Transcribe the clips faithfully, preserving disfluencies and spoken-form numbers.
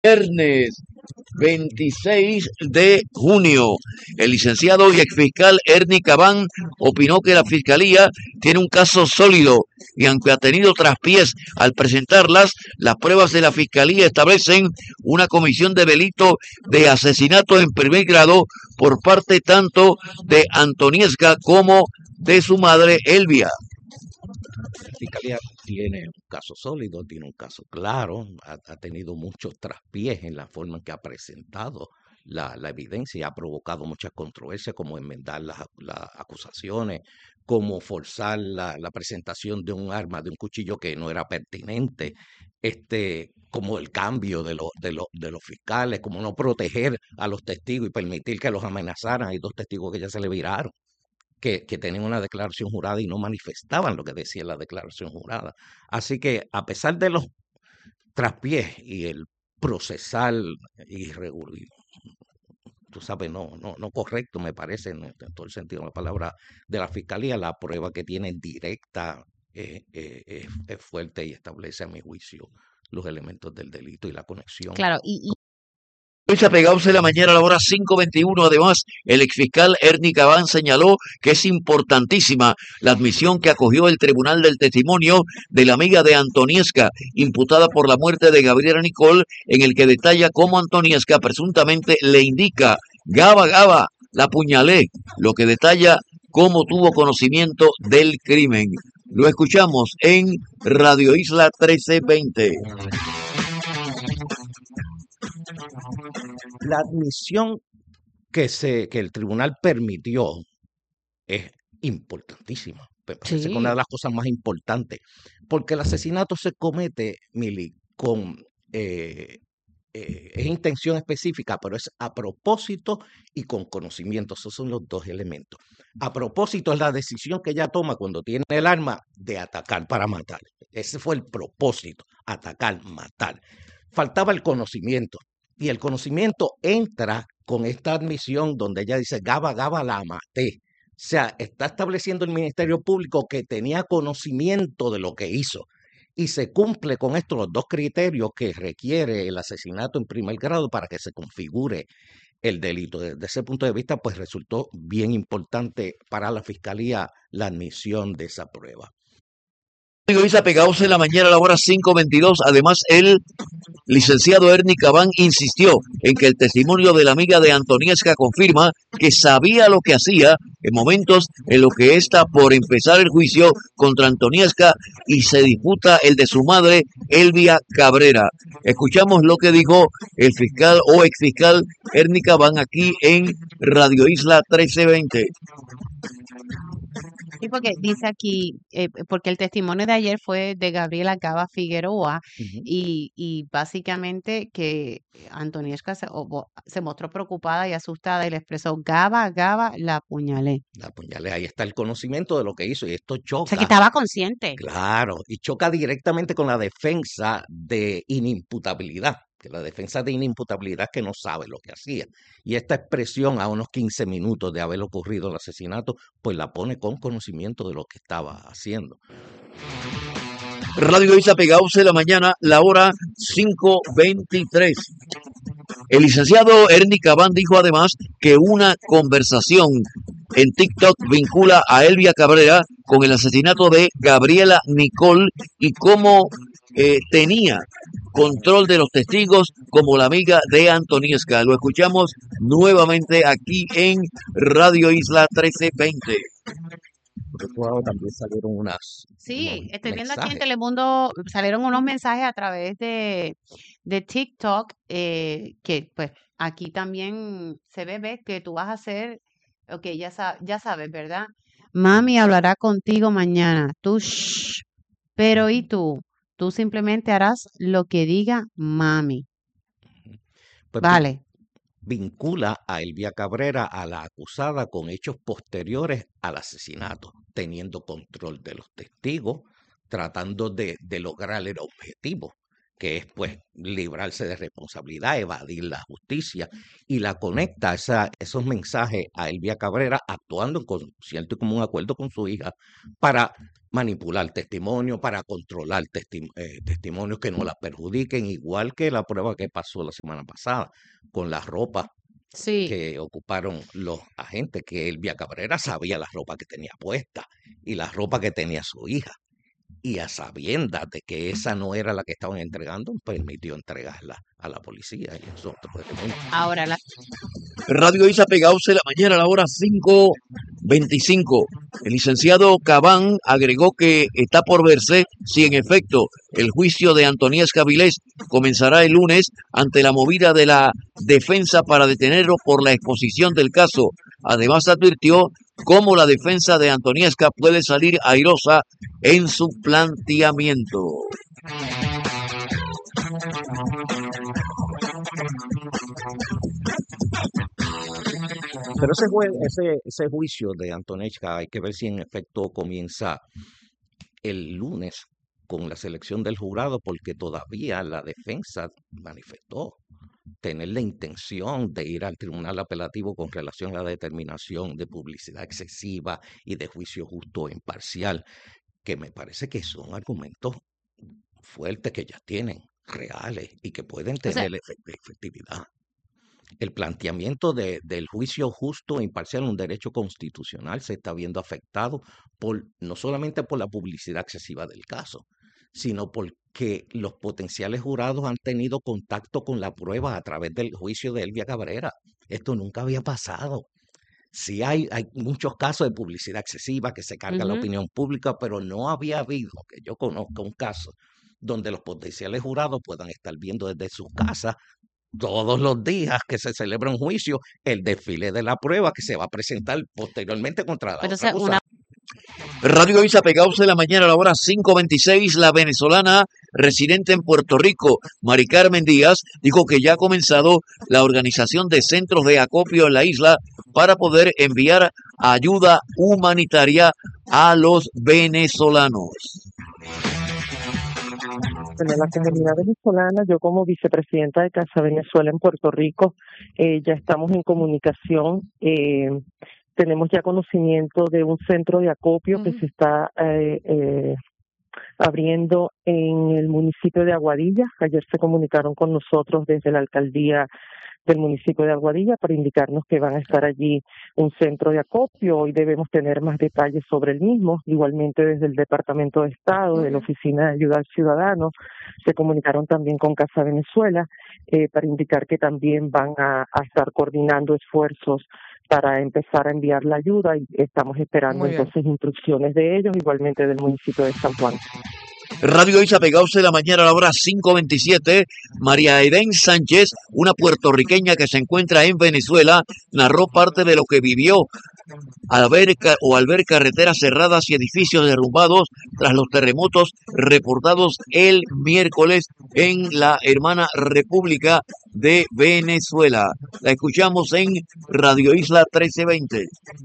Viernes veintiséis de junio. El licenciado y exfiscal Ernie Cabán opinó que la fiscalía tiene un caso sólido y aunque ha tenido traspiés al presentarlas, las pruebas de la fiscalía establecen una comisión de delito de asesinato en primer grado por parte tanto de Antoniesca como de su madre Elvia. La fiscalía tiene un caso sólido, tiene un caso claro, ha, ha tenido muchos traspiés en la forma en que ha presentado la, la evidencia y ha provocado muchas controversias, como enmendar las, las acusaciones, como forzar la, la presentación de un arma, de un cuchillo que no era pertinente, este, como el cambio de, lo- de, lo- de los fiscales, como no proteger a los testigos y permitir que los amenazaran. Hay dos testigos que ya se le viraron que, que tenían una declaración jurada y no manifestaban lo que decía la declaración jurada. Así que a pesar de los traspiés y el procesal irregular, tú sabes, no, no, no correcto, me parece, en, en todo el sentido de la palabra de la fiscalía, la prueba que tiene directa eh, eh, es, es fuerte y establece, a mi juicio, los elementos del delito y la conexión. Claro, y, Luis apegados en la mañana a la hora cinco veintiuno. Además, el exfiscal Ernie Cabán señaló que es importantísima la admisión que acogió el Tribunal del Testimonio de la amiga de Antoniesca, imputada por la muerte de Gabriela Nicole, en el que detalla cómo Antoniesca presuntamente le indica: Gaba, Gaba, la puñalé, lo que detalla cómo tuvo conocimiento del crimen. Lo escuchamos en Radio Isla trece veinte. La admisión que, se, que el tribunal permitió es importantísima. Me parece que una de sí, las cosas más importantes, porque el asesinato se comete, Mili, con eh, eh, es intención específica, pero es a propósito y con conocimiento. Esos son los dos elementos. A propósito es la decisión que ella toma cuando tiene el arma de atacar para matar. Ese fue el propósito, atacar, matar. Faltaba el conocimiento. Y el conocimiento entra con esta admisión donde ella dice, Gaba, Gaba, la maté. O sea, está estableciendo el Ministerio Público que tenía conocimiento de lo que hizo y se cumple con estos los dos criterios que requiere el asesinato en primer grado para que se configure el delito. Desde ese punto de vista, pues resultó bien importante para la Fiscalía la admisión de esa prueba. Luis apegados en la mañana a la hora cinco veintidós. Además, el licenciado Ernie Cabán insistió en que el testimonio de la amiga de Antoniesca confirma que sabía lo que hacía en momentos en los que está por empezar el juicio contra Antoniesca y se disputa el de su madre, Elvia Cabrera. Escuchamos lo que dijo el fiscal o exfiscal Ernie Cabán aquí en Radio Isla trece veinte. sí, porque dice aquí, eh, porque el testimonio de ayer fue de Gabriela Gaba Figueroa Ujú. y, y básicamente que Antoniesca se, o- bo- se mostró preocupada y asustada y le expresó, Gaba, Gaba, la apuñalé. La puñalé, ahí está el conocimiento de lo que hizo y esto O sea, que choca, estaba consciente. claro, y choca directamente con la defensa de inimputabilidad, que la defensa de inimputabilidad es que no sabe lo que hacía. Y esta expresión a unos quince minutos de haber ocurrido el asesinato, pues la pone con conocimiento de lo que estaba haciendo. Radio Isla apegados en la mañana, la hora cinco veintitrés. El licenciado Ernie Cabán dijo además que una conversación en TikTok vincula a Elvia Cabrera con el asesinato de Gabriela Nicole y cómo eh, tenía control de los testigos como la amiga de Antoniesca. Lo escuchamos nuevamente aquí en Radio Isla trece veinte. Por otro lado, también salieron unas, unos Sí, estoy viendo aquí en mensajes. Telemundo, salieron unos mensajes a través de, de TikTok, eh, que pues aquí también se ve, ves que tú vas a hacer, ok, ya, sa- ya sabes, ¿verdad? Mami hablará contigo mañana, tú, shh, pero ¿y tú? Tú simplemente harás lo que diga mami, Pues vi- ¿vale? vincula a Elvia Cabrera, a la acusada, con hechos posteriores al asesinato, teniendo control de los testigos, tratando de, de lograr el objetivo, que es pues librarse de responsabilidad, evadir la justicia, y la conecta esa, esos mensajes a Elvia Cabrera actuando con cierto y común acuerdo con su hija para manipular testimonio, para controlar testi eh, testimonios que no la perjudiquen, igual que la prueba que pasó la semana pasada con la ropa Sí. que ocuparon los agentes, que Elvia Cabrera sabía la ropa que tenía puesta y la ropa que tenía su hija. Y a sabiendas de que esa no era la que estaban entregando, permitió entregarla a la policía y esos otros elementos. Ahora, la, Radio Isa pegados en la mañana a la hora cinco veinticinco. El licenciado Cabán agregó que está por verse si en efecto el juicio de Antoniesca Vilés comenzará el lunes ante la movida de la defensa para detenerlo por la exposición del caso. Además advirtió cómo la defensa de Antoniesca puede salir airosa en su planteamiento. Pero ese, jue- ese, ese juicio de Antoniesca hay que ver si en efecto comienza el lunes con la selección del jurado, porque todavía la defensa manifestó tener la intención de ir al tribunal apelativo con relación a la determinación de publicidad excesiva y de juicio justo e imparcial, que me parece que son argumentos fuertes que ya tienen, reales y que pueden o sea, tener efect- efectividad. El planteamiento de, del juicio justo e imparcial, un derecho constitucional, se está viendo afectado por no solamente por la publicidad excesiva del caso, sino porque los potenciales jurados han tenido contacto con la prueba a través del juicio de Elvia Cabrera. Esto nunca había pasado. Sí hay, hay muchos casos de publicidad excesiva que se carga la ujú. opinión pública, pero no había habido, que yo conozca, un caso donde los potenciales jurados puedan estar viendo desde sus casas todos los días que se celebra un juicio el desfile de la prueba que se va a presentar posteriormente contra la Pero, o otra sea, una, acusada. Radio Isa pegados en la mañana a la hora cinco veintiséis. La venezolana residente en Puerto Rico, Mari Carmen Díaz, dijo que ya ha comenzado la organización de centros de acopio en la isla para poder enviar ayuda humanitaria a los venezolanos. Bueno, la comunidad venezolana, yo como vicepresidenta de Casa Venezuela en Puerto Rico, eh, ya estamos en comunicación. Eh, tenemos ya conocimiento de un centro de acopio que ujú. se está eh, eh, abriendo en el municipio de Aguadilla. Ayer se comunicaron con nosotros desde la alcaldía del municipio de Aguadilla para indicarnos que van a estar allí un centro de acopio. Hoy debemos tener más detalles sobre el mismo. Igualmente desde el Departamento de Estado, de la Ujú. Oficina de Ayuda al Ciudadano, se comunicaron también con Casa Venezuela eh, para indicar que también van a, a estar coordinando esfuerzos para empezar a enviar la ayuda, y estamos esperando Muy bien. entonces instrucciones de ellos, igualmente del municipio de San Juan. Radio Isa pegados en la mañana a la hora cinco veintisiete. María Edén Sánchez, una puertorriqueña que se encuentra en Venezuela, narró parte de lo que vivió al ver, ca- o al ver carreteras cerradas y edificios derrumbados tras los terremotos reportados el miércoles en la hermana República de Venezuela. La escuchamos en Radio Isla trece veinte.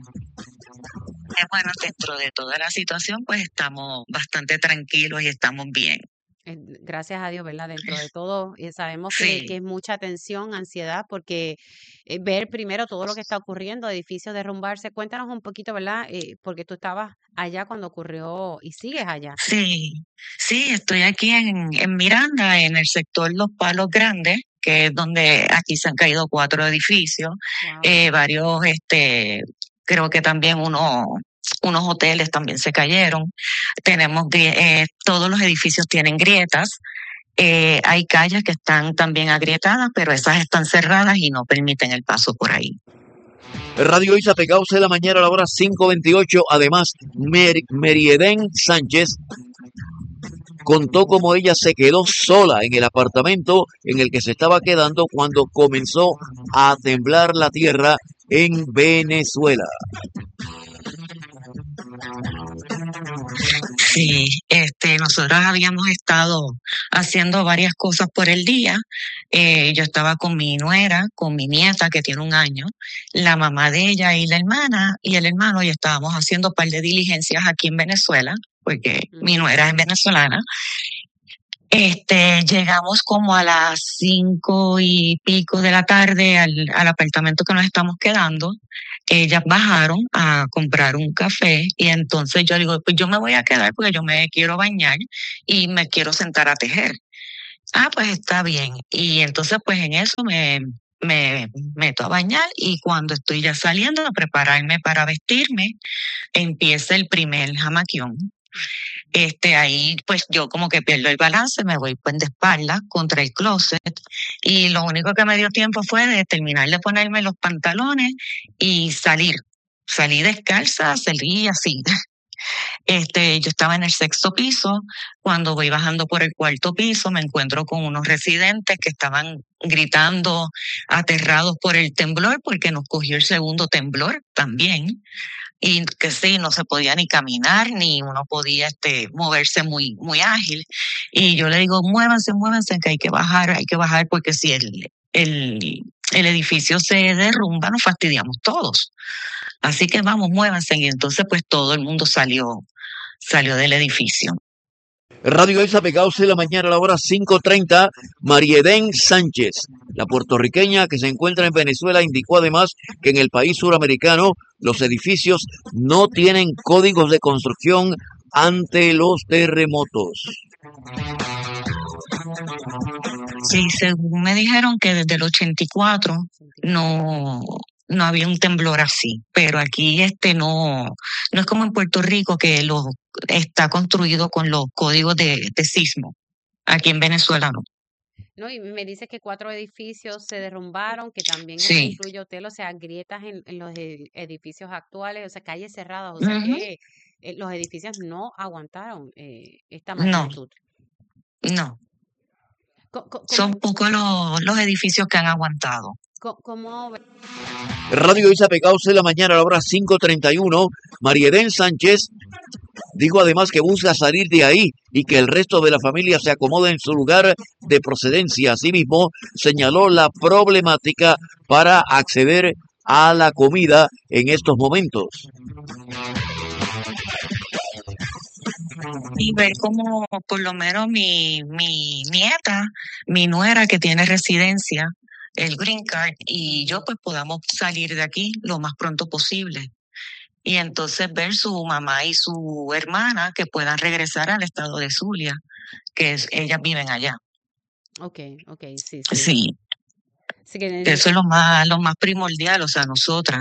Eh, Bueno, dentro de toda la situación, pues estamos bastante tranquilos y estamos bien. Eh, Gracias a Dios, ¿verdad? Dentro de todo, eh, sabemos que, que Sí, es mucha tensión, ansiedad, porque eh, ver primero todo lo que está ocurriendo, edificios derrumbarse. Cuéntanos un poquito, ¿verdad? Eh, porque tú estabas allá cuando ocurrió y sigues allá. sí, sí, estoy aquí en, en Miranda, en el sector Los Palos Grandes, que es donde aquí se han caído cuatro edificios, Wow. eh, varios, este, creo que también uno, unos hoteles también se cayeron. Tenemos, grie- eh, todos los edificios tienen grietas. Eh, hay calles que están también agrietadas, pero esas están cerradas y no permiten el paso por ahí. Radio Isa pegados en la mañana a la hora cinco veintiocho. Además, Mer Meriedén Sánchez contó cómo ella se quedó sola en el apartamento en el que se estaba quedando cuando comenzó a temblar la tierra en Venezuela. Sí, este, nosotros habíamos estado haciendo varias cosas por el día. Eh, yo estaba con mi nuera, con mi nieta que tiene un año, la mamá de ella y la hermana y el hermano, y estábamos haciendo un par de diligencias aquí en Venezuela, porque mi Ujú. nuera es venezolana. Este, llegamos como a las cinco y pico de la tarde al, al apartamento que nos estamos quedando. Ellas bajaron a comprar un café y entonces yo digo, pues yo me voy a quedar porque yo me quiero bañar y me quiero sentar a tejer. Ah, pues está bien. Y entonces pues en eso me, me meto a bañar y cuando estoy ya saliendo a prepararme para vestirme, empieza el primer jamaquión. Este, ahí pues yo como que pierdo el balance, me voy pues de espalda contra el closet y lo único que me dio tiempo fue de terminar de ponerme los pantalones y salir. Salí descalza, salí así. Este, yo estaba en el sexto piso, cuando voy bajando por el cuarto piso me encuentro con unos residentes que estaban gritando aterrados por el temblor porque nos cogió el segundo temblor también. Y que sí, no se podía ni caminar, ni uno podía este, moverse muy, muy ágil. Y yo le digo, muévanse, muévanse, que hay que bajar, hay que bajar, porque si el, el, el edificio se derrumba, nos fastidiamos todos. Así que vamos, muévanse. Y entonces pues todo el mundo salió, salió del edificio. Radio Elsa Pegados en la mañana a la hora cinco treinta, Mariedén Sánchez, la puertorriqueña que se encuentra en Venezuela, indicó además que en el país suramericano los edificios no tienen códigos de construcción ante los terremotos. Sí, según me dijeron que desde el ochenta y cuatro no, no había un temblor así, pero aquí este no, no es como en Puerto Rico que lo está construido con los códigos de, de sismo. Aquí en Venezuela no. No, y me dice que cuatro edificios se derrumbaron, que también eso Sí. incluye hotel, o sea, grietas en, en los ed- edificios actuales, o sea, calles cerradas, o sea Ujú. que eh, los edificios no aguantaron eh, esta No, magnitud. no. Co- co- Son ¿Cómo, pocos los, los edificios que han aguantado. co- cómo ve- Radio Elsa Pegados en la mañana a la hora cinco treinta y uno, Mariedén Sánchez dijo además que busca salir de ahí y que el resto de la familia se acomode en su lugar de procedencia. Asimismo, señaló la problemática para acceder a la comida en estos momentos. Y ver cómo por lo menos mi, mi nieta, mi nuera que tiene residencia, el green card, y yo pues podamos salir de aquí lo más pronto posible. Y entonces ver su mamá y su hermana que puedan regresar al estado de Zulia, que es, ellas viven allá. Ok, ok, sí, sí. Sí, Así que eso nece- es lo más, lo más primordial, o sea, nosotras.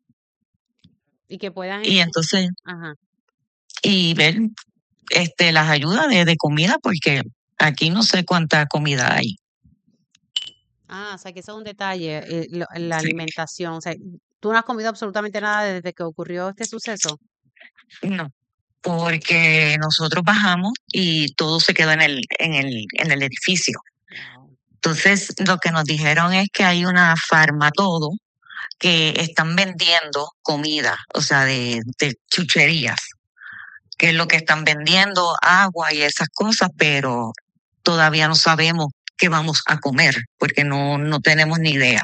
y que puedan, Y entonces, ajá. y ver este las ayudas de, de comida, porque aquí no sé cuánta comida hay. Ah, o sea, que eso es un detalle, eh, lo- la Sí. alimentación, o sea, tú no has comido absolutamente nada desde que ocurrió este suceso. No, porque nosotros bajamos y todo se quedó en el, en el, en el edificio. Wow. Entonces, lo que nos dijeron es que hay una farmatodo que están vendiendo comida, o sea, de, de chucherías, que es lo que están vendiendo, agua y esas cosas, pero todavía no sabemos qué vamos a comer, porque no, no tenemos ni idea.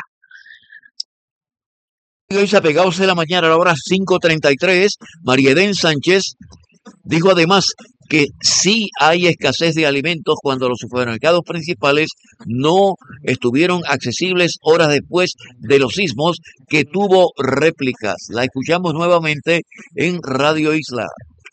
Radio Elsa Pegados en la mañana a la hora cinco treinta y tres, Mariedén Sánchez dijo además que sí hay escasez de alimentos cuando los supermercados principales no estuvieron accesibles horas después de los sismos, que tuvo réplicas. La escuchamos nuevamente en Radio Isla.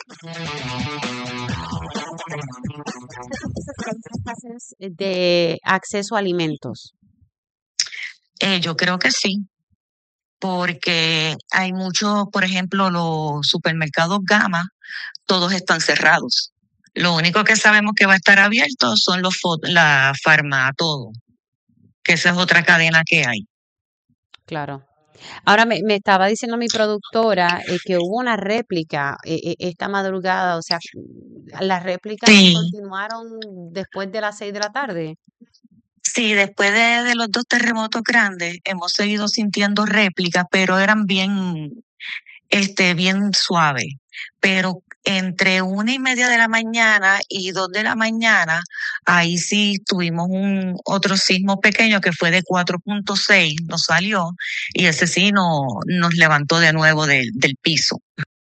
Escasez de acceso a alimentos. Eh, yo creo que sí, porque hay muchos, por ejemplo, los supermercados Gama, todos están cerrados. Lo único que sabemos que va a estar abierto son los fo- la Farmatodo, que esa es otra cadena que hay. Claro. Ahora me, me estaba diciendo mi productora eh, que hubo una réplica eh, eh, esta madrugada, o sea, las réplicas Sí, continuaron después de las seis de la tarde. sí, después de, de los dos terremotos grandes hemos seguido sintiendo réplicas, pero eran bien, este, bien suaves. Pero entre una y media de la mañana y dos de la mañana, ahí sí tuvimos un otro sismo pequeño que fue de cuatro punto seis, nos salió, y ese sí no, nos levantó de nuevo del, del piso.